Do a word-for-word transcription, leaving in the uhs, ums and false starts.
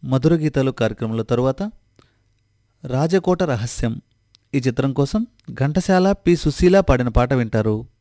మధుర గీతాలు కార్యక్రమంలో తరువాత రాజకోట రహస్యం ఈ చిత్రం కోసం ఘంటసాల పి సుశీల పాడిన పాట వింటారు.